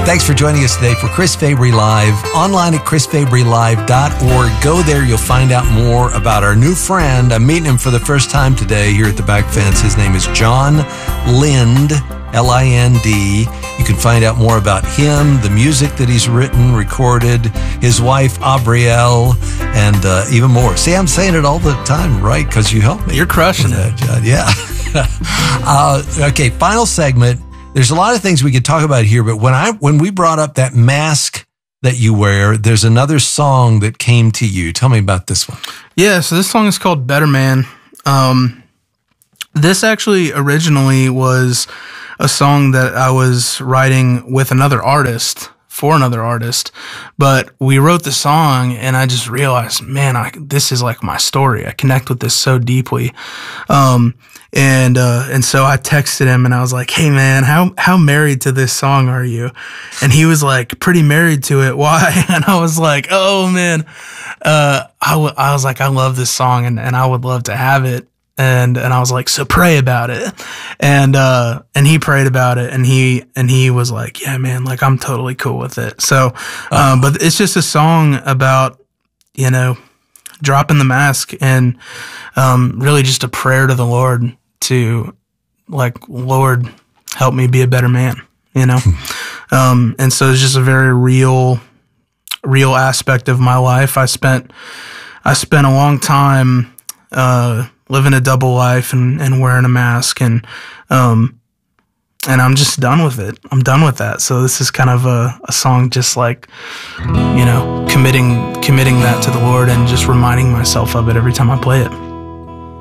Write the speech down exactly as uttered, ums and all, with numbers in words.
Thanks for joining us today for Chris Fabry Live, online at chris fabry live dot org. Go there, you'll find out more about our new friend. I'm meeting him for the first time today here at the Back Fence. His name is John Lind, L I N D. You can find out more about him, the music that he's written, recorded, his wife, Aubrielle, and uh, even more. See, I'm saying it all the time, right? Because you helped me. You're crushing it. John. Yeah. uh, okay, final segment. There's a lot of things we could talk about here, but when I when we brought up that mask that you wear, there's another song that came to you. Tell me about this one. Yeah, so this song is called Better Man. Um, this actually originally was a song that I was writing with another artist, for another artist, but we wrote the song and I just realized, man, I, this is like my story. I connect with this so deeply. Um, and, uh, and so I texted him and I was like, hey man, how, how married to this song are you? And he was like, pretty married to it. Why? And I was like, oh man, uh, I, w- I was like, I love this song and, and I would love to have it. And, and I was like, so pray about it. And, uh, and he prayed about it and he, and he was like, yeah, man, like I'm totally cool with it. So, um, but it's just a song about, you know, dropping the mask and, um, really just a prayer to the Lord to like, Lord, help me be a better man, you know? um, and so it's just a very real, real aspect of my life. I spent, I spent a long time, uh, living a double life and, and wearing a mask and, um, and I'm just done with it. I'm done with that. So this is kind of a, a song just like, you know, committing, committing that to the Lord and just reminding myself of it every time I play it.